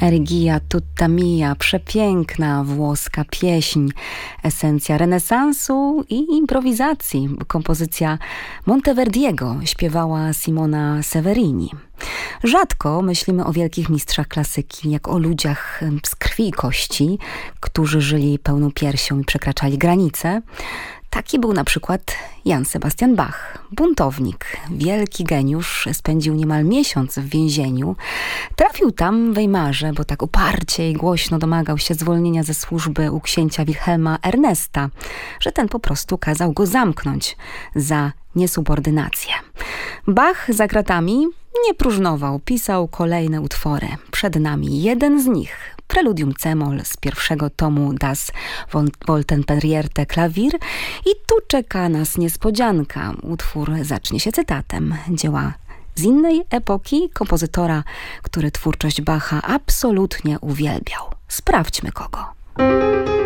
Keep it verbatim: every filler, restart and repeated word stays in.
Regia tutta mia, przepiękna włoska pieśń, esencja renesansu i improwizacji. Kompozycja Monteverdiego śpiewała Simona Severini. Rzadko myślimy o wielkich mistrzach klasyki, jak o ludziach z krwi i kości, którzy żyli pełną piersią i przekraczali granice. Taki był na przykład Jan Sebastian Bach, buntownik, wielki geniusz, spędził niemal miesiąc w więzieniu. Trafił tam w Weimarze, bo tak uparcie i głośno domagał się zwolnienia ze służby u księcia Wilhelma Ernesta, że ten po prostu kazał go zamknąć za niesubordynację. Bach za kratami nie próżnował, pisał kolejne utwory. Przed nami jeden z nich, Preludium C-moll z pierwszego tomu Das Wolkenperrierte Klavier i tu czeka nas niespodzianka. Utwór zacznie się cytatem. Dzieła z innej epoki kompozytora, który twórczość Bacha absolutnie uwielbiał. Sprawdźmy kogo.